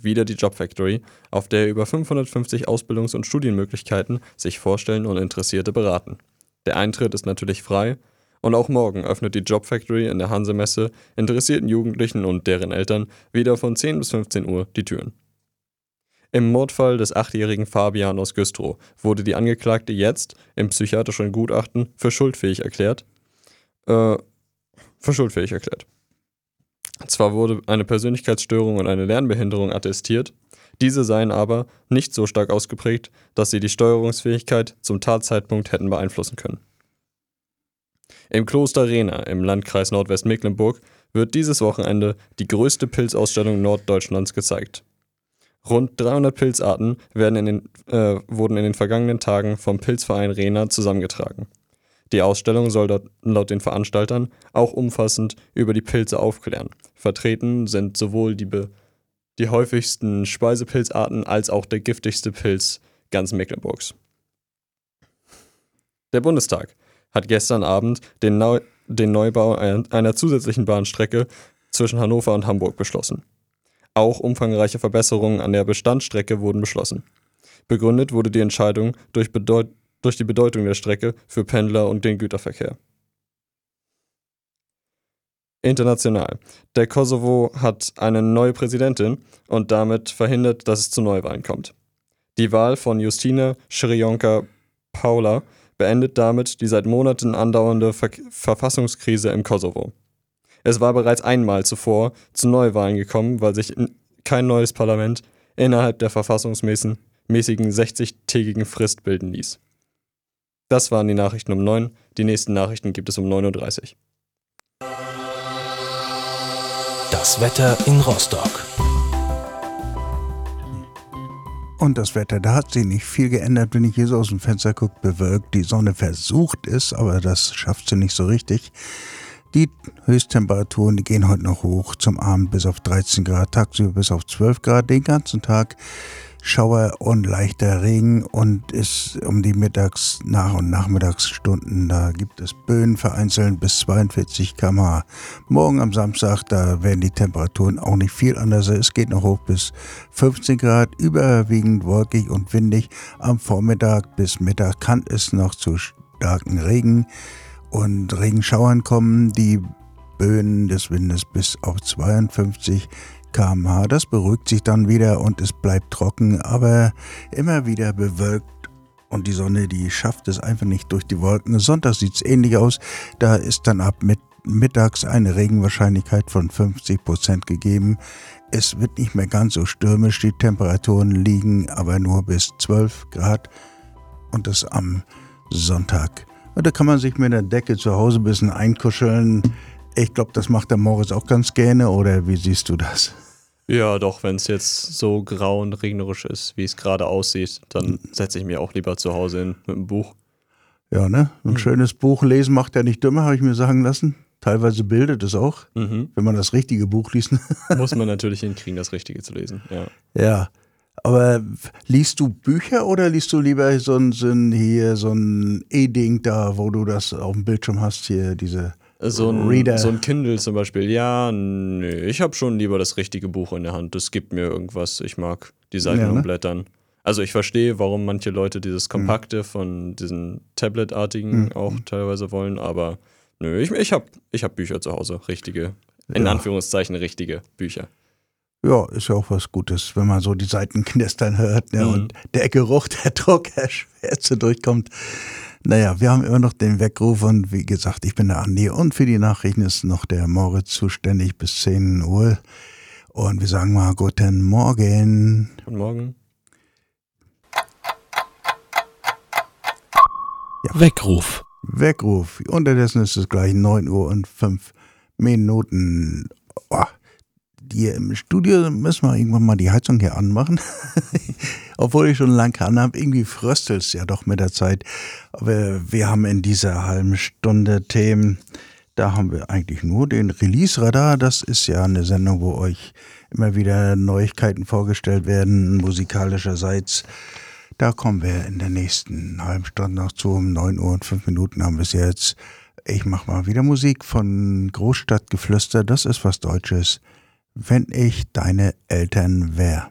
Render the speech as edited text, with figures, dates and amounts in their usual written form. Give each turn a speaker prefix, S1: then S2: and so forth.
S1: wieder die Jobfactory, auf der über 550 Ausbildungs- und Studienmöglichkeiten sich vorstellen und Interessierte beraten. Der Eintritt ist natürlich frei und auch morgen öffnet die Jobfactory in der Hanse-Messe interessierten Jugendlichen und deren Eltern wieder von 10 bis 15 Uhr die Türen. Im Mordfall des 8-jährigen Fabian aus Güstrow wurde die Angeklagte jetzt im psychiatrischen Gutachten für schuldfähig erklärt. Zwar wurde eine Persönlichkeitsstörung und eine Lernbehinderung attestiert, diese seien aber nicht so stark ausgeprägt, dass sie die Steuerungsfähigkeit zum Tatzeitpunkt hätten beeinflussen können. Im Kloster Rehna im Landkreis Nordwestmecklenburg wird dieses Wochenende die größte Pilzausstellung Norddeutschlands gezeigt. Rund 300 Pilzarten wurden in den vergangenen Tagen vom Pilzverein Rehna zusammengetragen. Die Ausstellung soll dort laut den Veranstaltern auch umfassend über die Pilze aufklären. Vertreten sind sowohl die häufigsten Speisepilzarten als auch der giftigste Pilz ganz Mecklenburgs. Der Bundestag hat gestern Abend den Neubau einer zusätzlichen Bahnstrecke zwischen Hannover und Hamburg beschlossen. Auch umfangreiche Verbesserungen an der Bestandsstrecke wurden beschlossen. Begründet wurde die Entscheidung durch die Bedeutung der Strecke für Pendler und den Güterverkehr. International. Der Kosovo hat eine neue Präsidentin und damit verhindert, dass es zu Neuwahlen kommt. Die Wahl von Justina Širionka-Paula beendet damit die seit Monaten andauernde Verfassungskrise im Kosovo. Es war bereits einmal zuvor zu Neuwahlen gekommen, weil sich kein neues Parlament innerhalb der verfassungsmäßigen 60-tägigen Frist bilden ließ. Das waren die Nachrichten um 9. Die nächsten Nachrichten gibt es um 9.30 Uhr.
S2: Das Wetter in Rostock.
S3: Und das Wetter, da hat sich nicht viel geändert, wenn ich hier so aus dem Fenster gucke, bewölkt. Die Sonne versucht es, aber das schafft sie nicht so richtig. Die Höchsttemperaturen, die gehen heute noch hoch, zum Abend bis auf 13 Grad, tagsüber bis auf 12 Grad, den ganzen Tag Schauer und leichter Regen und ist um die Nach- und Nachmittagsstunden, da gibt es Böen vereinzelt bis 42 km/h. Morgen am Samstag, da werden die Temperaturen auch nicht viel anders, es geht noch hoch bis 15 Grad, überwiegend wolkig und windig. Am Vormittag bis Mittag kann es noch zu starken Regen und Regenschauern kommen, die Böen des Windes bis auf 52 km/h. Das beruhigt sich dann wieder und es bleibt trocken, aber immer wieder bewölkt und die Sonne, die schafft es einfach nicht durch die Wolken. Sonntag sieht es ähnlich aus, da ist dann ab mittags eine Regenwahrscheinlichkeit von 50% gegeben. Es wird nicht mehr ganz so stürmisch, die Temperaturen liegen aber nur bis 12 Grad und das am Sonntag. Und da kann man sich mit der Decke zu Hause ein bisschen einkuscheln. Ich glaube, das macht der Moritz auch ganz gerne, oder wie siehst du das?
S1: Ja, doch, wenn es jetzt so grau und regnerisch ist, wie es gerade aussieht, dann setze ich mir auch lieber zu Hause hin mit einem Buch.
S3: Ja, ne? Ein schönes Buch lesen macht ja nicht dümmer, habe ich mir sagen lassen. Teilweise bildet es auch, wenn man das richtige Buch liest.
S1: Muss man natürlich hinkriegen, das Richtige zu lesen, ja.
S3: Ja, aber liest du Bücher oder liest du lieber so ein E-Ding da, wo du das auf dem Bildschirm hast, hier diese
S1: so ein
S3: Reader?
S1: So ein Kindle zum Beispiel, ja, nee, ich habe schon lieber das richtige Buch in der Hand, das gibt mir irgendwas, ich mag die Seiten umblättern. Also ich verstehe, warum manche Leute dieses Kompakte von diesen Tablet-artigen auch teilweise wollen, aber nö, ich hab Bücher zu Hause, richtige, in Anführungszeichen richtige Bücher.
S3: Ja, ist ja auch was Gutes, wenn man so die Seiten knistern hört, ne, und der Geruch der Druckerschwärze durchkommt. Naja, wir haben immer noch den Weckruf und wie gesagt, ich bin der Andi und für die Nachrichten ist noch der Moritz zuständig bis 10 Uhr. Und wir sagen mal guten Morgen.
S1: Guten Morgen.
S2: Ja. Weckruf.
S3: Unterdessen ist es gleich 9 Uhr und 5 Minuten. Oh. Hier im Studio müssen wir irgendwann mal die Heizung hier anmachen. Obwohl ich schon lange kann habe, irgendwie fröstelt es ja doch mit der Zeit. Aber wir haben in dieser halben Stunde Themen, da haben wir eigentlich nur den Release-Radar. Das ist ja eine Sendung, wo euch immer wieder Neuigkeiten vorgestellt werden, musikalischerseits. Da kommen wir in der nächsten halben Stunde noch zu. Um 9 Uhr und 5 Minuten haben wir es jetzt. Ich mache mal wieder Musik von Großstadtgeflüster. Das ist was Deutsches. Wenn ich deine Eltern wär.